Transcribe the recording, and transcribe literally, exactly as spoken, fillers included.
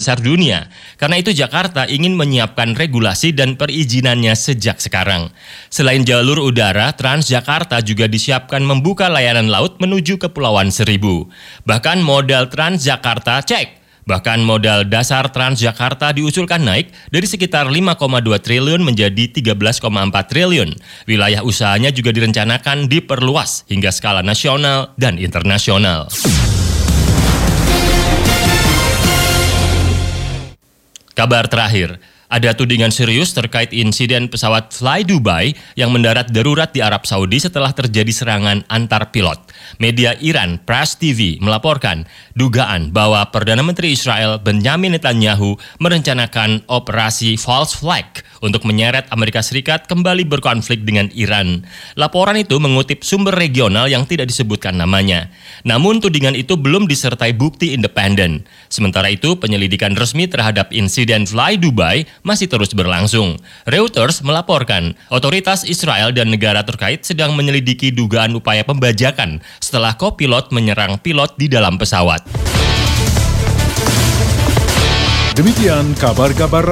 terbesar dunia. Karena itu Jakarta ingin menyiapkan regulasi dan perizinannya sejak sekarang. Selain jalur udara, Transjakarta juga disiapkan membuka layanan laut menuju Kepulauan Seribu. Bahkan modal Transjakarta cek. Bahkan modal dasar Transjakarta diusulkan naik dari sekitar lima koma dua triliun menjadi tiga belas koma empat triliun. Wilayah usahanya juga direncanakan diperluas hingga skala nasional dan internasional. Kabar terakhir, ada tudingan serius terkait insiden pesawat Fly Dubai yang mendarat darurat di Arab Saudi setelah terjadi serangan antar pilot. Media Iran Press T V melaporkan dugaan bahwa Perdana Menteri Israel Benjamin Netanyahu merencanakan operasi false flag untuk menyeret Amerika Serikat kembali berkonflik dengan Iran. Laporan itu mengutip sumber regional yang tidak disebutkan namanya. Namun tudingan itu belum disertai bukti independen. Sementara itu penyelidikan resmi terhadap insiden Fly Dubai masih terus berlangsung. Reuters melaporkan otoritas Israel dan negara terkait sedang menyelidiki dugaan upaya pembajakan setelah kopilot menyerang pilot di dalam pesawat. Demikian kabar-kabar